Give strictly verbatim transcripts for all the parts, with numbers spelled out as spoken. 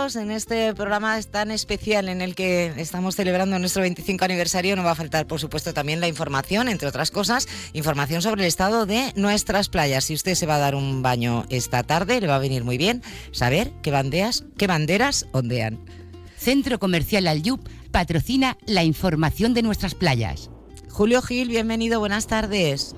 minutos en este programa tan especial en el que estamos celebrando nuestro veinticinco aniversario. No va a faltar, por supuesto, también la información, entre otras cosas, información sobre el estado de nuestras playas. Si usted se va a dar un baño esta tarde, le va a venir muy bien saber qué banderas, qué banderas ondean. Centro Comercial Aljub patrocina la información de nuestras playas. Julio Gil, bienvenido, buenas tardes.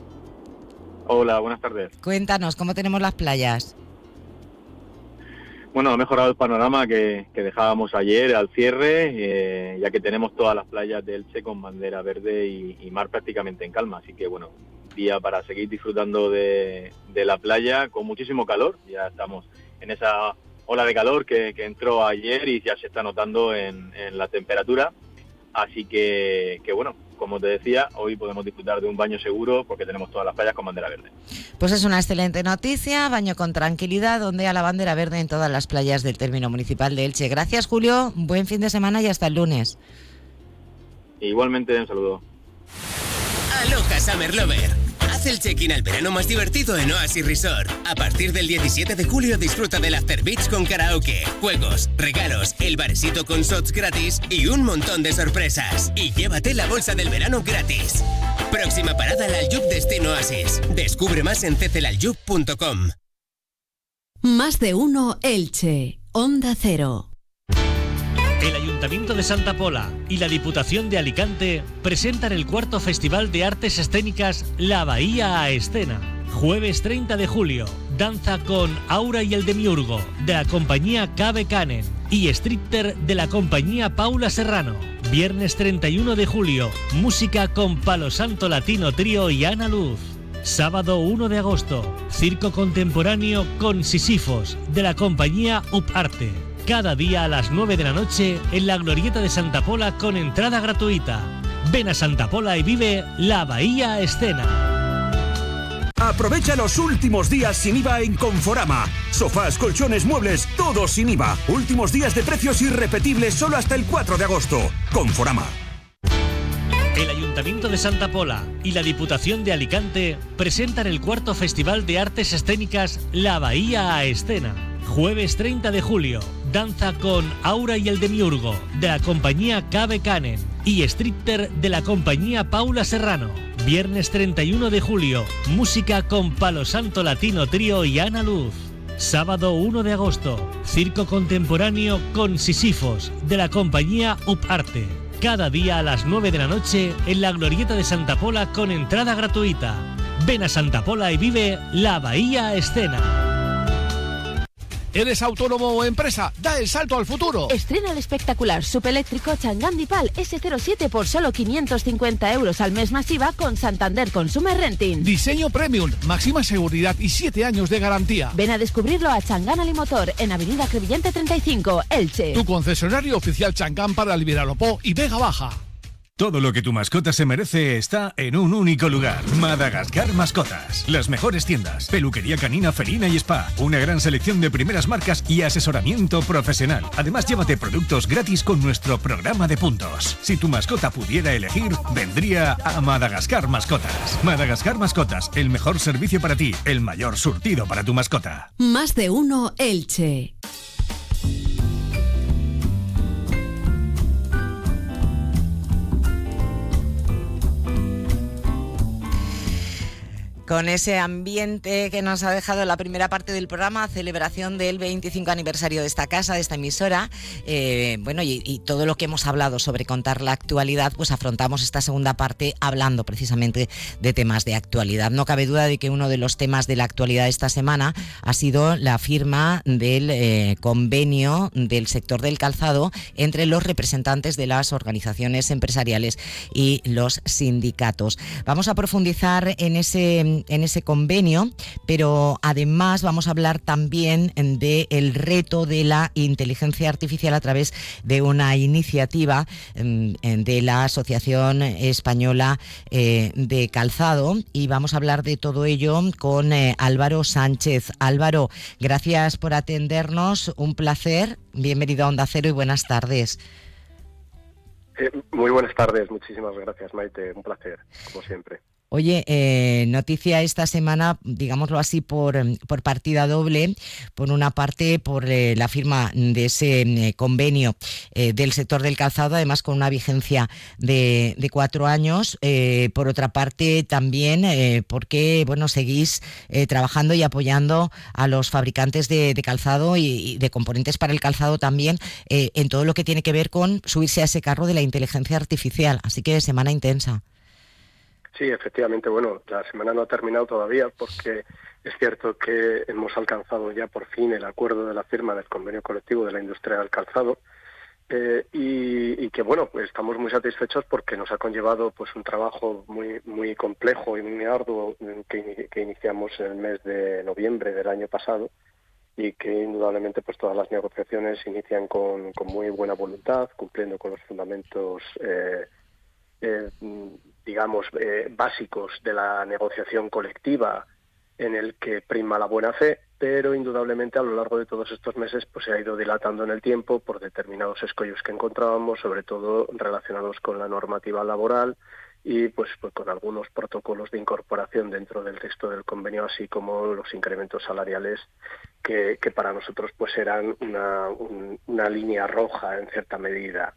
Hola, buenas tardes. Cuéntanos, ¿cómo tenemos las playas? Bueno, ha mejorado el panorama que, que dejábamos ayer al cierre, eh, ya que tenemos todas las playas de Elche con bandera verde y, y mar prácticamente en calma. Así que, bueno, día para seguir disfrutando de, de la playa con muchísimo calor. Ya estamos en esa ola de calor que, que entró ayer y ya se está notando en, en la temperatura. Así que, que, bueno, como te decía, hoy podemos disfrutar de un baño seguro porque tenemos todas las playas con bandera verde. Pues es una excelente noticia, baño con tranquilidad, ondea la bandera verde en todas las playas del término municipal de Elche. Gracias, Julio, buen fin de semana y hasta el lunes. Igualmente, un saludo. Aloha Summer Lover. Haz el check-in al verano más divertido en Oasis Resort. A partir del diecisiete de julio disfruta del After Beach con karaoke, juegos, regalos, el barecito con shots gratis y un montón de sorpresas. Y llévate la bolsa del verano gratis. Próxima parada al Aljub Destino Oasis. Descubre más en c c l aljub punto com. Más de uno Elche. Onda Cero. El Ayuntamiento de Santa Pola y la Diputación de Alicante presentan el cuarto Festival de Artes Escénicas La Bahía a Escena. Jueves treinta de julio, danza con Aura y el Demiurgo, de la compañía Cave Canen, y Stripter de la compañía Paula Serrano. Viernes treinta y uno de julio, música con Palo Santo Latino Trío y Ana Luz. Sábado uno de agosto, circo contemporáneo con Sisifos, de la compañía Up Arte. Cada día a las nueve de la noche en la Glorieta de Santa Pola con entrada gratuita. Ven a Santa Pola y vive La Bahía a Escena. Aprovecha los últimos días sin I V A en Conforama. Sofás, colchones, muebles, todo sin I V A. Últimos días de precios irrepetibles solo hasta el cuatro de agosto. Conforama. El Ayuntamiento de Santa Pola y la Diputación de Alicante presentan el cuarto Festival de Artes Escénicas La Bahía a Escena. Jueves treinta de julio, danza con Aura y el Demiurgo, de la compañía Cave Canen, y Stripter de la compañía Paula Serrano. Viernes treinta y uno de julio, música con Palo Santo Latino Trío y Ana Luz. Sábado uno de agosto, circo contemporáneo con Sisifos, de la compañía Up Arte. Cada día a las nueve de la noche en la Glorieta de Santa Pola con entrada gratuita. Ven a Santa Pola y vive La Bahía a Escena. ¿Eres autónomo o empresa? ¡Da el salto al futuro! Estrena el espectacular subeléctrico Chang'an Dipal ese cero siete por solo quinientos cincuenta euros al mes masiva con Santander Consumer Renting. Diseño premium, máxima seguridad y siete años de garantía. Ven a descubrirlo a Chang'an Alimotor en Avenida Crevillente treinta y cinco, Elche. Tu concesionario oficial Chang'an para Liberalopó y Vega Baja. Todo lo que tu mascota se merece está en un único lugar. Madagascar Mascotas. Las mejores tiendas, peluquería canina, felina y spa. Una gran selección de primeras marcas y asesoramiento profesional. Además, llévate productos gratis con nuestro programa de puntos. Si tu mascota pudiera elegir, vendría a Madagascar Mascotas. Madagascar Mascotas, el mejor servicio para ti, el mayor surtido para tu mascota. Más de uno Elche. Con ese ambiente que nos ha dejado la primera parte del programa, celebración del veinticinco aniversario de esta casa, de esta emisora, eh, bueno, y, y todo lo que hemos hablado sobre contar la actualidad, pues afrontamos esta segunda parte hablando precisamente de temas de actualidad. No cabe duda de que uno de los temas de la actualidad esta semana ha sido la firma del eh, convenio del sector del calzado entre los representantes de las organizaciones empresariales y los sindicatos. Vamos a profundizar en ese en ese convenio, pero además vamos a hablar también del reto de la inteligencia artificial a través de una iniciativa de la Asociación Española de Calzado, y vamos a hablar de todo ello con Álvaro Sánchez. Álvaro, gracias por atendernos, un placer, bienvenido a Onda Cero y buenas tardes. Eh, muy buenas tardes, muchísimas gracias, Maite, un placer, como siempre. Oye, eh, noticia esta semana, digámoslo así, por, por partida doble. Por una parte, por eh, la firma de ese eh, convenio eh, del sector del calzado, además con una vigencia de, de cuatro años. Eh, por otra parte, también eh, porque bueno, seguís eh, trabajando y apoyando a los fabricantes de, de calzado y, y de componentes para el calzado también eh, en todo lo que tiene que ver con subirse a ese carro de la inteligencia artificial. Así que semana intensa. Sí, efectivamente, bueno, la semana no ha terminado todavía porque es cierto que hemos alcanzado ya por fin el acuerdo de la firma del convenio colectivo de la industria del calzado eh, y, y que, bueno, pues estamos muy satisfechos porque nos ha conllevado pues un trabajo muy muy complejo y muy arduo que, que iniciamos en el mes de noviembre del año pasado y que indudablemente pues todas las negociaciones se inician con, con muy buena voluntad, cumpliendo con los fundamentos eh, eh, digamos, eh, básicos de la negociación colectiva en el que prima la buena fe, pero indudablemente a lo largo de todos estos meses pues se ha ido dilatando en el tiempo por determinados escollos que encontrábamos, sobre todo relacionados con la normativa laboral y pues, pues con algunos protocolos de incorporación dentro del texto del convenio, así como los incrementos salariales que, que para nosotros pues eran una, un, una línea roja en cierta medida.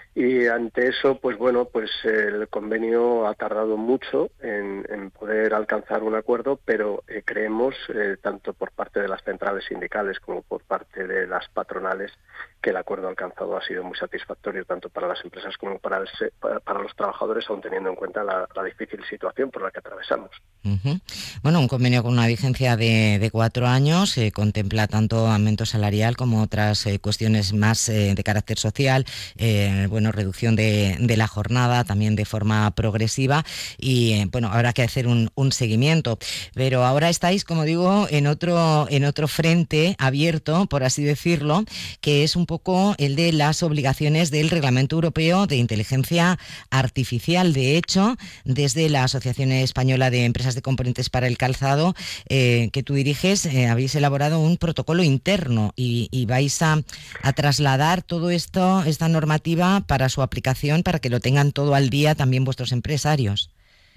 Y ante eso, pues bueno, pues el convenio ha tardado mucho en, en poder alcanzar un acuerdo, pero eh, creemos, eh, tanto por parte de las centrales sindicales como por parte de las patronales, que el acuerdo alcanzado ha sido muy satisfactorio tanto para las empresas como para, el, para, para los trabajadores, aun teniendo en cuenta la, la difícil situación por la que atravesamos. Uh-huh. Bueno, un convenio con una vigencia de, de cuatro años, eh, contempla tanto aumento salarial como otras eh, cuestiones más eh, de carácter social, eh, bueno, reducción de, de la jornada también de forma progresiva y eh, bueno, habrá que hacer un, un seguimiento. Pero ahora estáis, como digo, en otro, en otro frente abierto, por así decirlo, que es un poco el de las obligaciones del Reglamento Europeo de Inteligencia Artificial. De hecho, desde la Asociación Española de Empresas de Componentes para el Calzado, eh, que tú diriges, eh, habéis elaborado un protocolo interno y, y vais a, a trasladar todo esto, esta normativa para su aplicación, para que lo tengan todo al día también vuestros empresarios.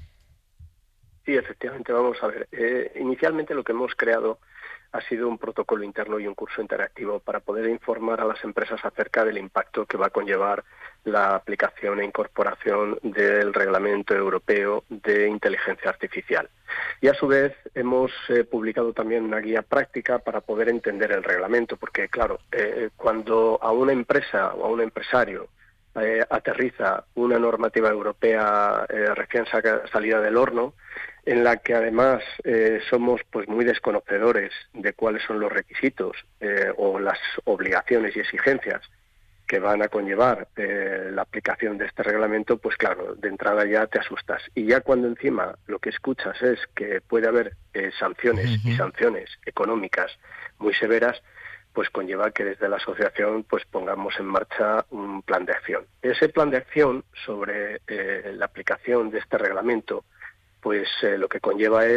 Sí, efectivamente, vamos a ver. Eh, inicialmente lo que hemos creado ha sido un protocolo interno y un curso interactivo para poder informar a las empresas acerca del impacto que va a conllevar la aplicación e incorporación del Reglamento Europeo de Inteligencia Artificial. Y a su vez hemos eh, publicado también una guía práctica para poder entender el reglamento, porque claro, eh, cuando a una empresa o a un empresario eh, aterriza una normativa europea eh, recién saca, salida del horno, en la que además eh, somos pues muy desconocedores de cuáles son los requisitos eh, o las obligaciones y exigencias que van a conllevar eh, la aplicación de este reglamento, pues claro, de entrada ya te asustas. Y ya cuando encima lo que escuchas es que puede haber eh, sanciones uh-huh. y sanciones económicas muy severas, pues conlleva que desde la asociación pues pongamos en marcha un plan de acción. Ese plan de acción sobre eh, la aplicación de este reglamento pues eh, lo que conlleva es